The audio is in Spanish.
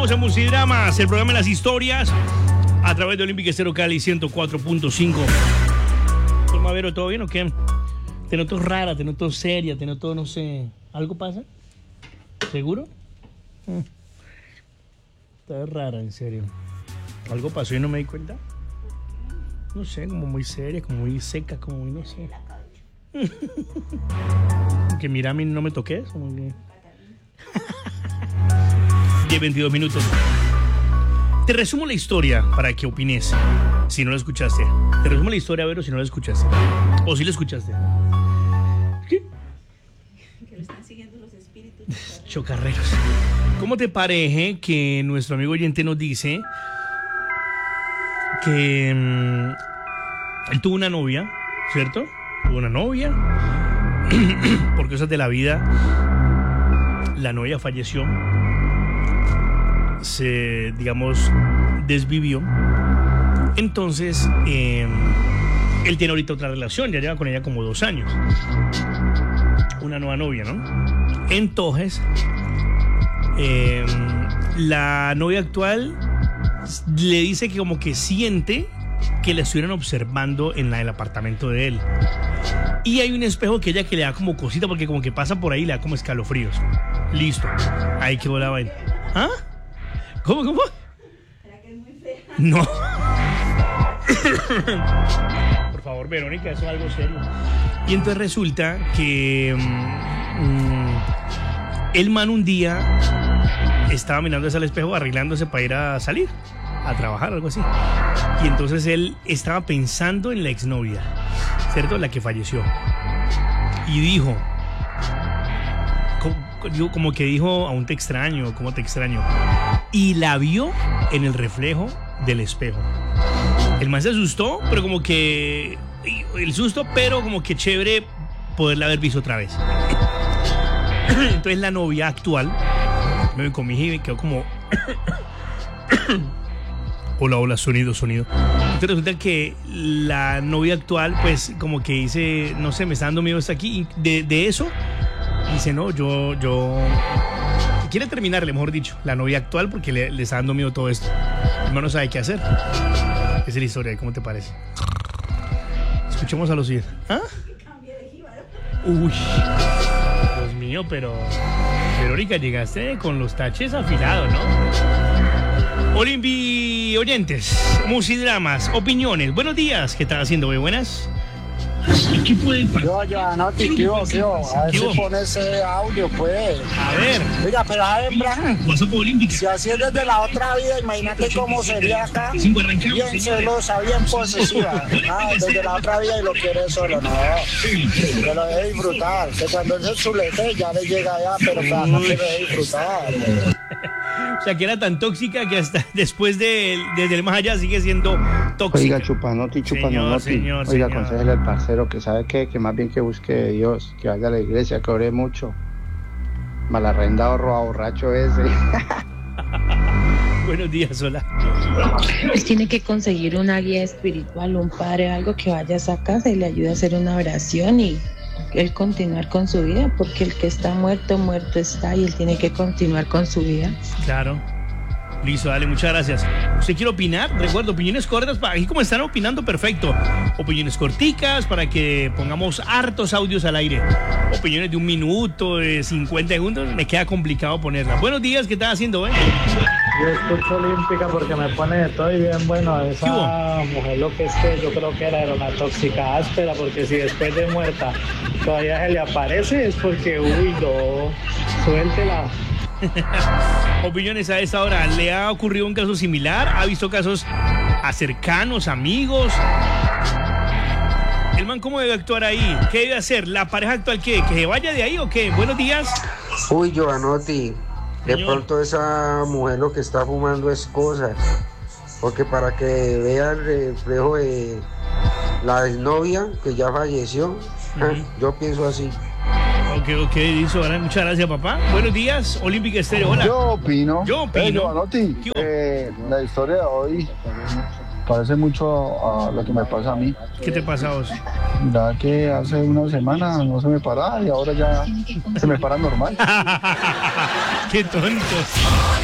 Estamos en Musidramas, el programa de las historias, a través de Olímpica Estéreo Cali 104.5. Vero, ¿todo bien o qué? Te noto rara, te noto seria, te noto, no sé, ¿algo pasa? ¿Seguro? Está rara, en serio. ¿Algo pasó y no me di cuenta? No sé, como muy seria, como muy seca, como muy, no sé. Que mira, a mí no me toques, como que... 10-22 minutos. Te resumo la historia para que opines, si no la escuchaste. Te resumo la historia, Vero, si no la escuchaste. O si la escuchaste. ¿Qué? Que lo están siguiendo los espíritus. Chocarreros. ¿Cómo te parece que nuestro amigo oyente nos dice que él tuvo una novia, ¿cierto? Tuvo una novia. Por cosas de la vida, la novia falleció. Se, digamos, desvivió. Entonces, él tiene ahorita otra relación, ya lleva con ella como 2 años. Una nueva novia, ¿no? Entonces, la novia actual le dice que como que siente que la estuvieran observando en el apartamento de él. Y hay un espejo que ella que le da como cosita, porque como que pasa por ahí y le da como escalofríos. Listo. Ahí quedó la vaina. ¿Ah? ¿Cómo? ¿Será que es muy fea? No. Por favor, Verónica, eso es algo serio. Y entonces resulta que el man un día estaba mirando hacia el espejo, arreglándose para ir a salir, a trabajar, algo así. Y entonces él estaba pensando en la exnovia, ¿cierto? La que falleció. Y dijo, como que dijo, aún te extraño, ¿cómo te extraño? Y la vio en el reflejo del espejo. El man se asustó, pero como que... El susto, pero como que chévere poderla haber visto otra vez. Entonces la novia actual, me comí y me quedó como... Hola, sonido. Entonces resulta que la novia actual, pues como que dice, no sé, me está dando miedo esto aquí. Y de eso, dice, no, yo... Quiere terminarle, mejor dicho, la novia actual, porque le está dando miedo todo esto. El hermano no sabe qué hacer. Esa es la historia, ¿cómo te parece? Escuchemos a los hijos. ¿Ah? Uy, Dios mío, pero Verónica, llegaste con los taches afilados, ¿no? Olimpi oyentes, Musidramas, opiniones. Buenos días, ¿qué estás haciendo, güey? Buenas. ¿Qué puede pasar? Yo, no te equivoco, a ver si pone ese audio, pues. A ver. Oiga, pero a ver, si así es desde la otra vida, imagínate cómo sería acá. Bien celosa, bien posesiva. Desde la otra vida y lo quiere solo, no. Que lo deje disfrutar. Que cuando él se chulete ya le llega allá, pero que acá que lo deje disfrutar. O sea, que era tan tóxica que hasta después desde el más allá sigue siendo tóxica. Oiga, chupanotti. Señor. Oiga, aconsejale al parcero que sabe que más bien que busque de Dios, que vaya a la iglesia, que ore mucho. Malarrendado, roba borracho ese. Buenos días, hola. Él tiene que conseguir una guía espiritual, un padre, algo que vaya a esa casa y le ayude a hacer una oración y él continuar con su vida, porque el que está muerto está y él tiene que continuar con su vida. Claro. Listo, dale, muchas gracias. ¿Usted quiere opinar? Recuerdo, opiniones cortas, aquí como están opinando, perfecto. Opiniones corticas para que pongamos hartos audios al aire. Opiniones de 1 minuto, de 50 segundos, me queda complicado ponerlas. Buenos días, ¿qué estás haciendo, Yo escucho Olímpica porque me pone de todo y bien bueno. Esa mujer lo que es que yo creo que era una tóxica áspera, porque si después de muerta todavía se le aparece es porque, uy, no, suéltela. Opiniones a esta hora. ¿Le ha ocurrido un caso similar? ¿Ha visto casos a cercanos, amigos? ¿El man cómo debe actuar ahí? ¿Qué debe hacer? ¿La pareja actual qué? ¿Que se vaya de ahí o qué? Buenos días. Uy, Giovanotti, de pronto esa mujer lo que está fumando es cosas. Porque para que vea el reflejo de la exnovia que ya falleció, yo pienso así. Ok, listo. Muchas gracias, papá. Buenos días, Olímpica Estéreo. Hola. Yo opino. Giovanotti, la historia de hoy parece mucho a lo que me pasa a mí. ¿Qué te pasa a vos? Ya que hace una semana no se me paraba y ahora ya se me para normal. Qué tonto.